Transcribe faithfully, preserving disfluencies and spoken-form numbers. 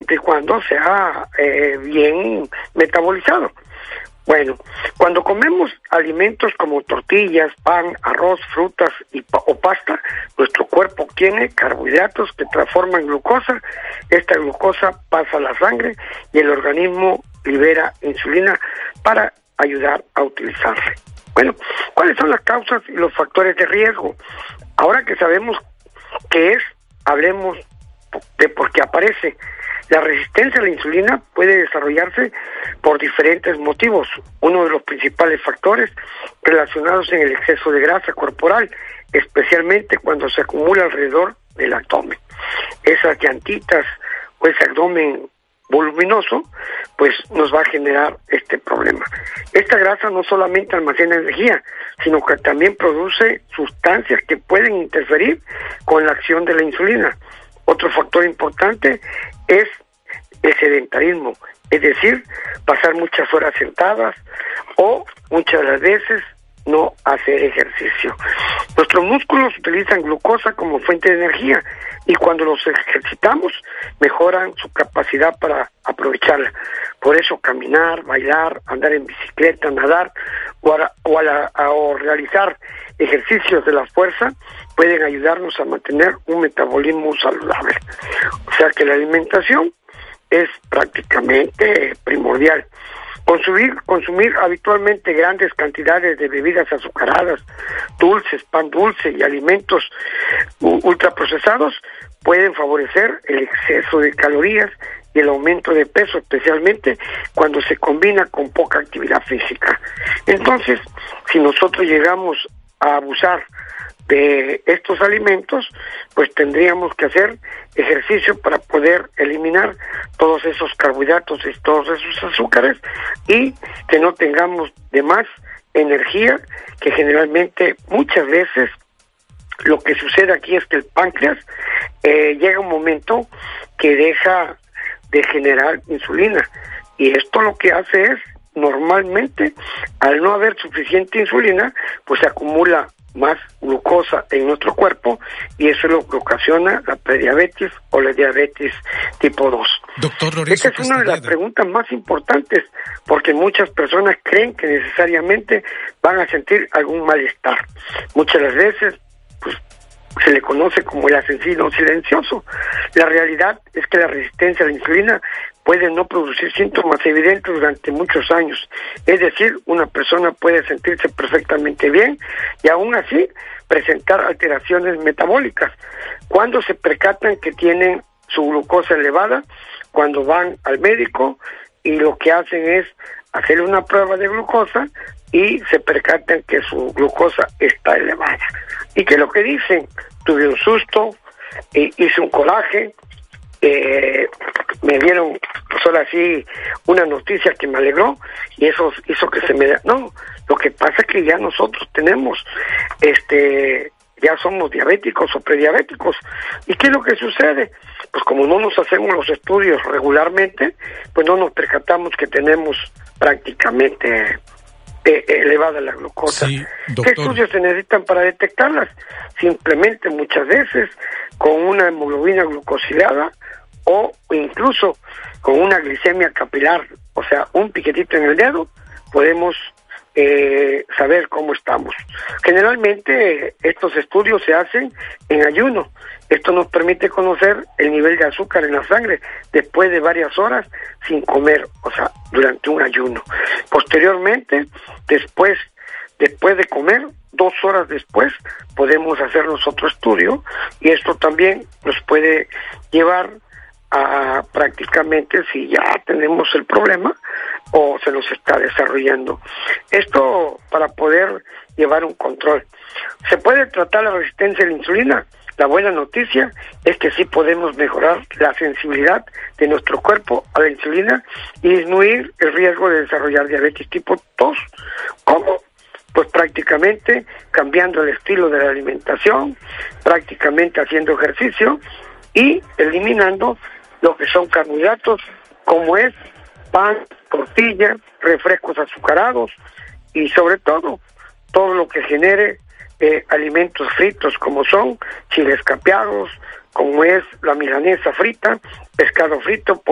siempre y cuando sea eh, bien metabolizado. Bueno, cuando comemos alimentos como tortillas, pan, arroz, frutas y pa- o pasta, nuestro cuerpo obtiene carbohidratos que transforman glucosa. Esta glucosa pasa a la sangre y el organismo libera insulina para ayudar a utilizarla. Bueno, ¿cuáles son las causas y los factores de riesgo? Ahora que sabemos qué es, hablemos de por qué aparece. La resistencia a la insulina puede desarrollarse por diferentes motivos. Uno de los principales factores relacionados en el exceso de grasa corporal, especialmente cuando se acumula alrededor del abdomen. Esas llantitas o ese abdomen voluminoso, pues nos va a generar este problema. Esta grasa no solamente almacena energía, sino que también produce sustancias que pueden interferir con la acción de la insulina. Otro factor importante es el sedentarismo, es decir, pasar muchas horas sentadas o muchas de las veces no hacer ejercicio. Nuestros músculos utilizan glucosa como fuente de energía y cuando los ejercitamos mejoran su capacidad para aprovecharla. Por eso caminar, bailar, andar en bicicleta, nadar o, a, o, a la, a, o realizar ejercicios de la fuerza pueden ayudarnos a mantener un metabolismo saludable. O sea que la alimentación es prácticamente primordial. Consumir, consumir habitualmente grandes cantidades de bebidas azucaradas, dulces, pan dulce y alimentos ultraprocesados pueden favorecer el exceso de calorías y el aumento de peso, especialmente cuando se combina con poca actividad física. Entonces, si nosotros llegamos a abusar de estos alimentos, pues tendríamos que hacer ejercicio para poder eliminar todos esos carbohidratos y todos esos azúcares y que no tengamos de más energía, que generalmente muchas veces lo que sucede aquí es que el páncreas eh, llega un momento que deja de generar insulina y esto lo que hace es normalmente al no haber suficiente insulina pues se acumula más glucosa en nuestro cuerpo y eso es lo que ocasiona la prediabetes o la diabetes tipo dos. Doctor Lorenzo Esta es una de las preguntas más importantes porque muchas personas creen que necesariamente van a sentir algún malestar. Muchas de las veces pues se le conoce como el asesino silencioso. La realidad es que la resistencia a la insulina puede no producir síntomas evidentes durante muchos años. Es decir, una persona puede sentirse perfectamente bien y aún así presentar alteraciones metabólicas. Cuando se percatan que tienen su glucosa elevada, cuando van al médico y lo que hacen es hacer una prueba de glucosa y se percatan que su glucosa está elevada. Y que lo que dicen, tuve un susto, eh, hice un coraje, eh, me dieron solo así una noticia que me alegró y eso hizo que se me da. No, lo que pasa es que ya nosotros tenemos, este, ya somos diabéticos o prediabéticos. ¿Y qué es lo que sucede? Pues como no nos hacemos los estudios regularmente, pues no nos percatamos que tenemos prácticamente eh, elevada la glucosa. Sí, ¿qué estudios se necesitan para detectarlas? Simplemente muchas veces con una hemoglobina glucosilada o incluso con una glicemia capilar, o sea, un piquetito en el dedo, podemos eh, saber cómo estamos. Generalmente estos estudios se hacen en ayuno. Esto nos permite conocer el nivel de azúcar en la sangre después de varias horas sin comer, o sea, durante un ayuno. Posteriormente, después, después de comer, dos horas después, podemos hacernos otro estudio y esto también nos puede llevar a prácticamente si ya tenemos el problema o se nos está desarrollando. Esto para poder llevar un control. ¿Se puede tratar la resistencia a la insulina? La buena noticia es que sí podemos mejorar la sensibilidad de nuestro cuerpo a la insulina y disminuir el riesgo de desarrollar diabetes tipo dos. ¿Cómo? Pues prácticamente cambiando el estilo de la alimentación, prácticamente haciendo ejercicio y eliminando lo que son carbohidratos, como es pan, tortilla, refrescos azucarados y sobre todo, todo lo que genere eh, alimentos fritos, como son chiles capeados, como es la milanesa frita, pescado frito,